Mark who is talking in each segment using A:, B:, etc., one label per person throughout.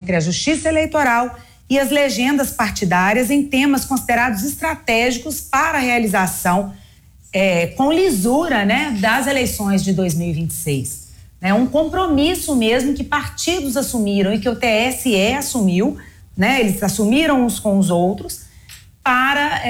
A: entre a Justiça Eleitoral e as legendas partidárias em temas considerados estratégicos para a realização com lisura, né, das eleições de 2026. É um compromisso mesmo que partidos assumiram e que o TSE assumiu, né, eles assumiram uns com os outros para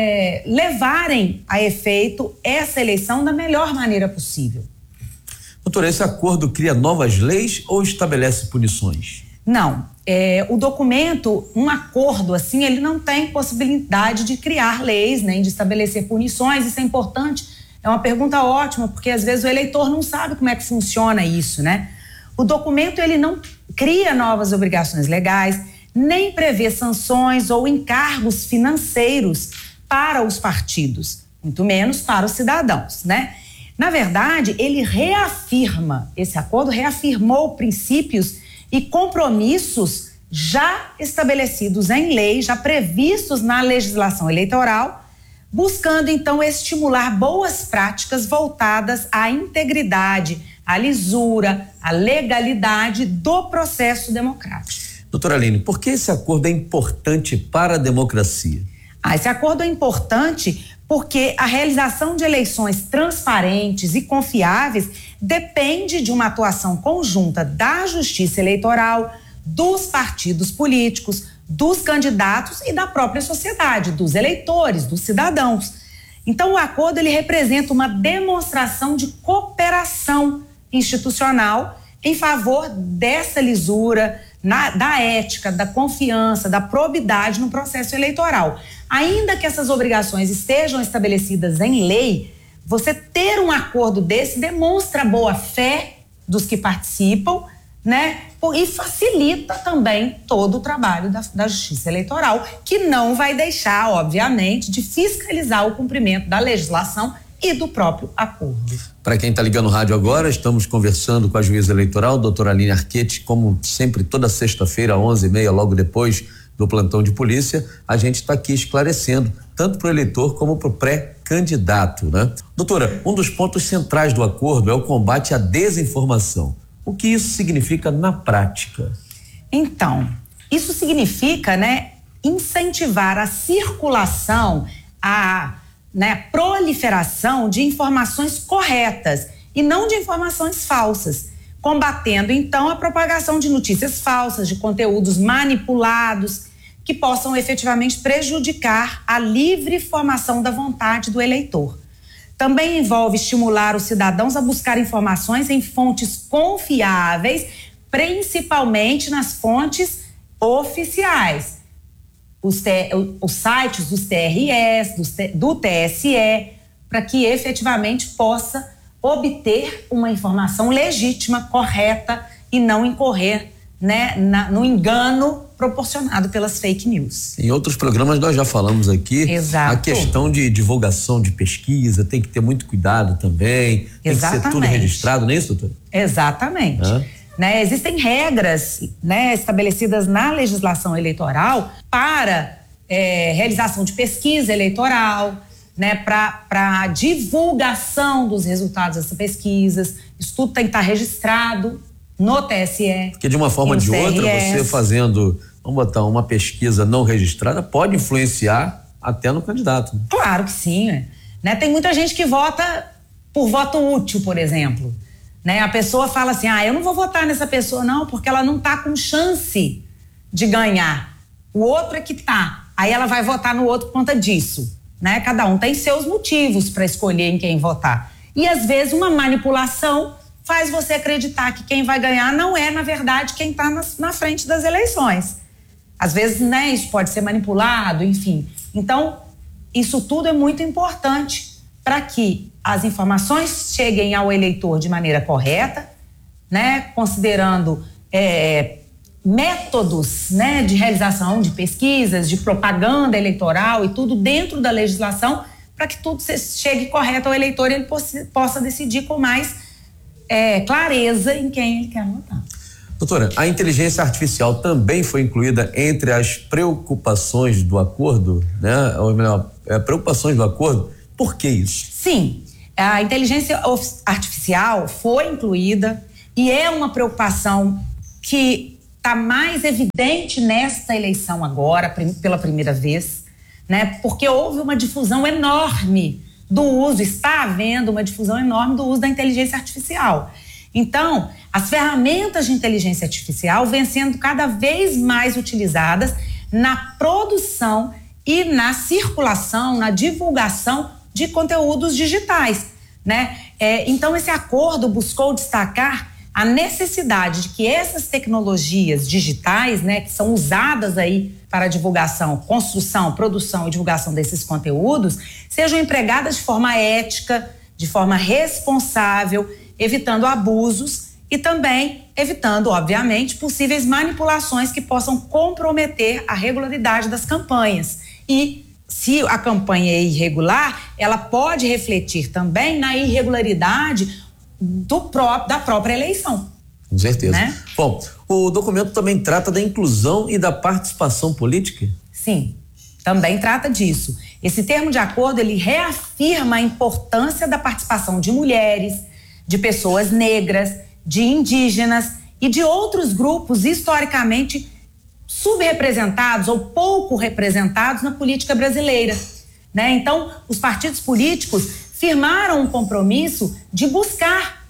A: levarem a efeito essa eleição da melhor maneira possível.
B: Doutora, esse acordo cria novas leis ou estabelece punições?
A: Não, o documento, um acordo assim, ele não tem possibilidade de criar leis, nem de estabelecer punições. Isso é importante, é uma pergunta ótima, porque às vezes o eleitor não sabe como é que funciona isso, né? O documento, ele não cria novas obrigações legais, nem prevê sanções ou encargos financeiros para os partidos, muito menos para os cidadãos, né? Na verdade, ele reafirma, esse acordo reafirmou princípios e compromissos já estabelecidos em lei, já previstos na legislação eleitoral, buscando então estimular boas práticas voltadas à integridade, à lisura, à legalidade do processo democrático.
B: Doutora Aline, por que esse acordo é importante para a democracia?
A: Esse acordo é importante porque a realização de eleições transparentes e confiáveis depende de uma atuação conjunta da Justiça Eleitoral, dos partidos políticos, dos candidatos e da própria sociedade, dos eleitores, dos cidadãos. Então, o acordo ele representa uma demonstração de cooperação institucional em favor dessa lisura, da ética, da confiança, da probidade no processo eleitoral. Ainda que essas obrigações estejam estabelecidas em lei, você ter um acordo desse demonstra boa fé dos que participam, né? E facilita também todo o trabalho da Justiça Eleitoral, que não vai deixar, obviamente, de fiscalizar o cumprimento da legislação e do próprio acordo.
B: Para quem está ligando o rádio agora, estamos conversando com a juíza eleitoral, doutora Aline Arquette, como sempre, toda sexta-feira, 11h30, logo depois do plantão de polícia, a gente está aqui esclarecendo, tanto para o eleitor como para o pré-candidato, né? Doutora, um dos pontos centrais do acordo é o combate à desinformação. O que isso significa na prática?
A: Então, isso significa, né, incentivar a circulação, a proliferação de informações corretas e não de informações falsas, combatendo então a propagação de notícias falsas, de conteúdos manipulados que possam efetivamente prejudicar a livre formação da vontade do eleitor. Também envolve estimular os cidadãos a buscar informações em fontes confiáveis, principalmente nas fontes oficiais. Os sites dos TREs, do TSE, para que efetivamente possa obter uma informação legítima, correta e não incorrer, né, no engano proporcionado pelas fake news.
B: Em outros programas nós já falamos aqui.
A: Exato.
B: A questão de divulgação de pesquisa tem que ter muito cuidado também. Tem
A: Exatamente.
B: que ser tudo registrado, não é isso, doutor?
A: Exatamente. Né, existem regras, né, estabelecidas na legislação eleitoral para realização de pesquisa eleitoral, né, para divulgação dos resultados dessas pesquisas. Isso tudo tem que estar registrado no TSE.
B: Porque de uma forma ou de outra, você fazendo, vamos botar, uma pesquisa não registrada, pode influenciar até no candidato.
A: Claro que sim. Né? Tem muita gente que vota por voto útil, por exemplo. Né? A pessoa fala assim, eu não vou votar nessa pessoa não, porque ela não está com chance de ganhar. O outro é que tá. Aí ela vai votar no outro por conta disso. Né? Cada um tem seus motivos para escolher em quem votar. E às vezes uma manipulação faz você acreditar que quem vai ganhar não é, na verdade, quem está na frente das eleições. Às vezes, né, isso pode ser manipulado, enfim. Então, isso tudo é muito importante para que as informações cheguem ao eleitor de maneira correta, né, considerando métodos, né, de realização de pesquisas, de propaganda eleitoral e tudo dentro da legislação, para que tudo chegue correto ao eleitor e ele possa decidir com mais clareza em quem ele quer votar.
B: Doutora, a inteligência artificial também foi incluída entre as preocupações do acordo, né? Ou melhor, preocupações do acordo. Por que isso?
A: Sim, a inteligência artificial foi incluída e é uma preocupação que está mais evidente nesta eleição agora, pela primeira vez, né? Porque houve uma difusão enorme do uso, está havendo uma difusão enorme do uso da inteligência artificial. Então, as ferramentas de inteligência artificial vêm sendo cada vez mais utilizadas na produção e na circulação, na divulgação de conteúdos digitais, né? Então, esse acordo buscou destacar a necessidade de que essas tecnologias digitais, né, que são usadas aí para divulgação, construção, produção e divulgação desses conteúdos, sejam empregadas de forma ética, de forma responsável, evitando abusos e também evitando, obviamente, possíveis manipulações que possam comprometer a regularidade das campanhas. E se a campanha é irregular, ela pode refletir também na irregularidade da própria eleição.
B: Com certeza.
A: Né?
B: Bom, o documento também trata da inclusão e da participação política?
A: Sim, também trata disso. Esse termo de acordo, ele reafirma a importância da participação de mulheres, de pessoas negras, de indígenas e de outros grupos historicamente subrepresentados ou pouco representados na política brasileira, né? Então, os partidos políticos firmaram um compromisso de buscar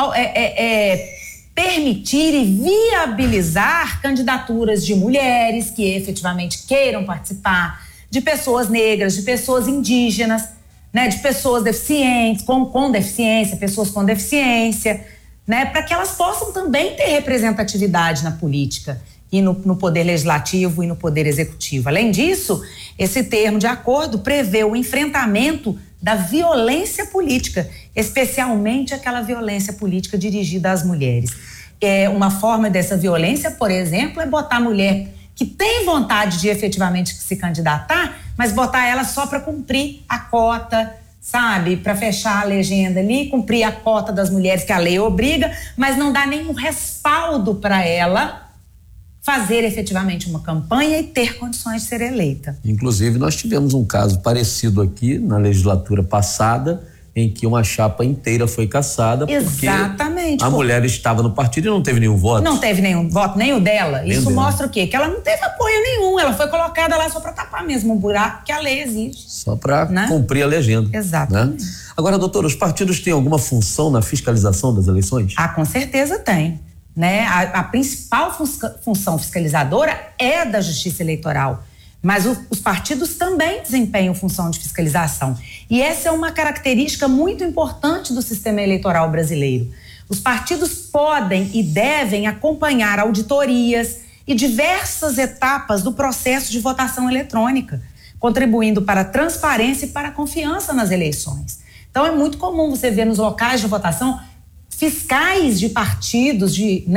A: permitir e viabilizar candidaturas de mulheres que efetivamente queiram participar, de pessoas negras, de pessoas indígenas, né, de pessoas deficientes, com deficiência, pessoas com deficiência, né, para que elas possam também ter representatividade na política e no poder legislativo e no poder executivo. Além disso, esse termo de acordo prevê o enfrentamento da violência política, especialmente aquela violência política dirigida às mulheres. Uma forma dessa violência, por exemplo, é botar a mulher que tem vontade de efetivamente se candidatar, mas botar ela só para cumprir a cota, sabe? Para fechar a legenda ali, cumprir a cota das mulheres que a lei obriga, mas não dá nenhum respaldo para ela fazer efetivamente uma campanha e ter condições de ser eleita.
B: Inclusive, nós tivemos um caso parecido aqui na legislatura passada, em que uma chapa inteira foi cassada.
A: Exatamente.
B: Porque a mulher estava no partido e não teve nenhum voto.
A: Não teve nenhum voto, nem o dela. Nem isso mostra o quê? Que ela não teve apoio nenhum, ela foi colocada lá só para tapar mesmo o buraco que a lei exige.
B: Só para cumprir a legenda.
A: Exatamente.
B: Né? Agora, doutora, os partidos têm alguma função na fiscalização das eleições?
A: Com certeza tem. Né? A principal função fiscalizadora é da Justiça Eleitoral, mas os partidos também desempenham função de fiscalização. E essa é uma característica muito importante do sistema eleitoral brasileiro. Os partidos podem e devem acompanhar auditorias e diversas etapas do processo de votação eletrônica, contribuindo para a transparência e para a confiança nas eleições. Então, é muito comum você ver nos locais de votação fiscais de partidos, de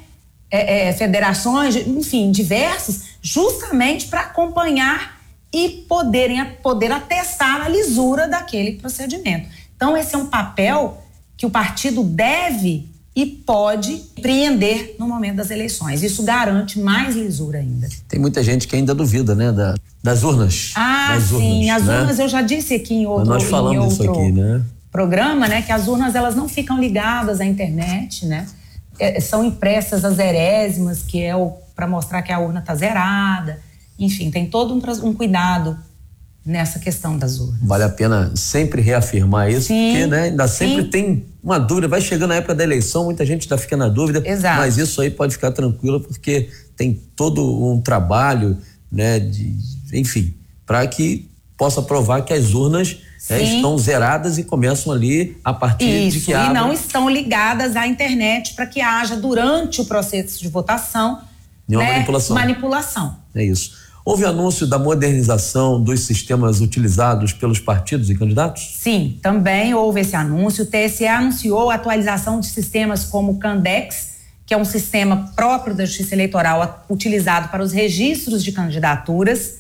A: federações, enfim, diversos, justamente para acompanhar e poder atestar a lisura daquele procedimento. Então, esse é um papel que o partido deve e pode empreender no momento das eleições. Isso garante mais lisura ainda.
B: Tem muita gente que ainda duvida, né, das urnas.
A: Sim, as urnas, eu já disse aqui em outro
B: nós falamos isso aqui, né?
A: Programa, né, que as urnas elas não ficam ligadas à internet, né? São impressas as zerésimas, que é para mostrar que a urna está zerada. Enfim, tem todo um cuidado nessa questão das urnas.
B: Vale a pena sempre reafirmar isso, porque, né, ainda sempre tem uma dúvida. Vai chegando a época da eleição, muita gente ainda fica na dúvida.
A: Exato.
B: Mas isso aí pode ficar tranquilo, porque tem todo um trabalho, né, enfim, para que possa provar que as urnas estão zeradas e começam ali a partir de que
A: e não estão ligadas à internet para que haja durante o processo de votação manipulação.
B: É isso. Houve anúncio da modernização dos sistemas utilizados pelos partidos e candidatos?
A: Sim, também houve esse anúncio. O TSE anunciou a atualização de sistemas como o Candex, que é um sistema próprio da Justiça Eleitoral utilizado para os registros de candidaturas,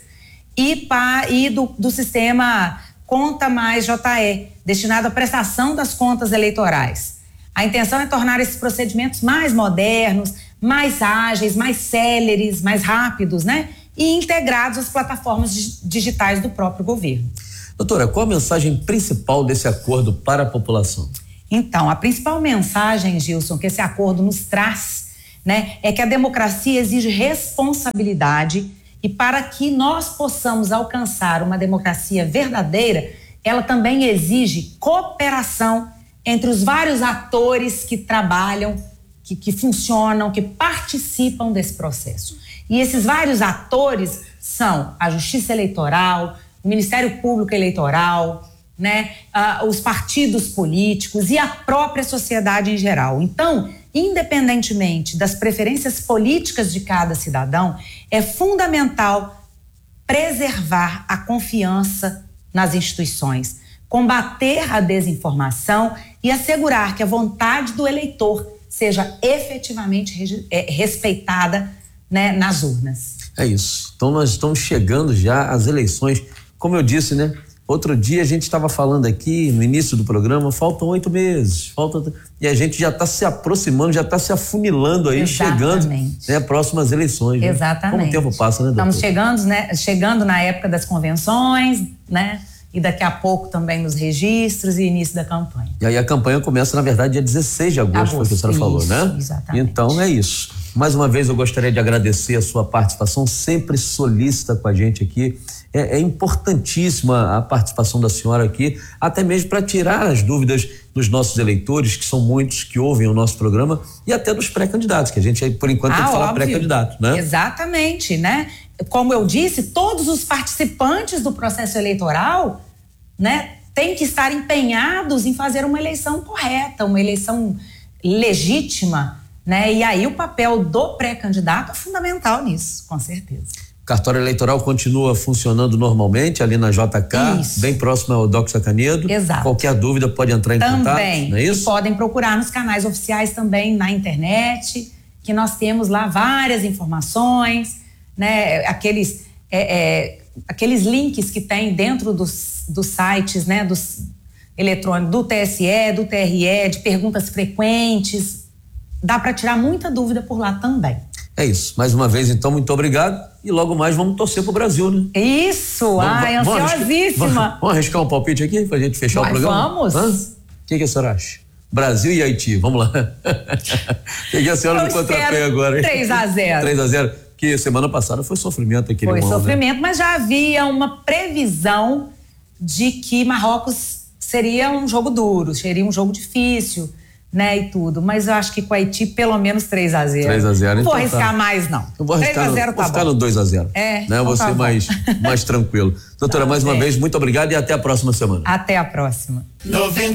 A: e do sistema Conta Mais JE, destinado à prestação das contas eleitorais. A intenção é tornar esses procedimentos mais modernos, mais ágeis, mais céleres, mais rápidos, né? E integrados às plataformas digitais do próprio governo.
B: Doutora, qual a mensagem principal desse acordo para a população?
A: Então, a principal mensagem, Gilson, que esse acordo nos traz né? É que a democracia exige responsabilidade, e para que nós possamos alcançar uma democracia verdadeira, ela também exige cooperação entre os vários atores que trabalham, que funcionam, que participam desse processo. E esses vários atores são a Justiça Eleitoral, o Ministério Público Eleitoral, né, os partidos políticos e a própria sociedade em geral. Então, independentemente das preferências políticas de cada cidadão, é fundamental preservar a confiança nas instituições, combater a desinformação e assegurar que a vontade do eleitor seja efetivamente respeitada, né, nas urnas.
B: É isso. Então nós estamos chegando já às eleições. Como eu disse, né? Outro dia a gente estava falando aqui no início do programa, faltam 8 meses, e a gente já está se aproximando, já está se afunilando aí, chegando, né, próximas eleições. Né?
A: Exatamente.
B: Como o tempo passa, né, doutor?
A: Estamos chegando na época das convenções, né? E daqui a pouco também nos registros e início da campanha. E
B: aí a campanha começa, na verdade, dia 16 de agosto, foi o que a senhora falou, né?
A: Exatamente.
B: Então é isso. Mais uma vez eu gostaria de agradecer a sua participação, sempre solícita com a gente aqui. É importantíssima a participação da senhora aqui, até mesmo para tirar as dúvidas dos nossos eleitores, que são muitos que ouvem o nosso programa, e até dos pré-candidatos, que a gente por enquanto tem que falar pré-candidato, né?
A: Exatamente, né? Como eu disse, todos os participantes do processo eleitoral, né, têm que estar empenhados em fazer uma eleição correta, uma eleição legítima, né? E aí o papel do pré-candidato é fundamental nisso, com certeza.
B: O cartório eleitoral continua funcionando normalmente ali na JK, isso, bem próximo ao Doxa Canedo.
A: Exato.
B: Qualquer dúvida pode entrar em contato, não é isso?
A: E podem procurar nos canais oficiais também na internet, que nós temos lá várias informações, né? Aqueles links que tem dentro dos sites, né? Dos eletrônicos, do TSE, do TRE, de perguntas frequentes. Dá para tirar muita dúvida por lá também.
B: É isso. Mais uma vez, então, muito obrigado. E logo mais vamos torcer pro Brasil, né?
A: Isso! Ansiosíssima.
B: Vamos arriscar um palpite aqui pra gente fechar o programa?
A: Vamos!
B: O que a senhora acha? Brasil e Haiti, vamos lá. O que a senhora me contrapé agora, hein?
A: 3-0.
B: 3-0. Que semana passada foi sofrimento aquele
A: Foi sofrimento, né? Mas já havia uma previsão de que Marrocos seria um jogo duro, seria um jogo difícil, né, e tudo, mas eu acho que com o Haiti pelo menos 3-0.
B: 3-0.
A: Não vou arriscar mais, não.
B: Eu vou arriscar
A: 3-0 tá bom.
B: Vou ficar no 2-0.
A: Né?
B: Eu vou ser mais tranquilo. Doutora, mais uma vez, muito obrigado e até a próxima semana.
A: Até a próxima.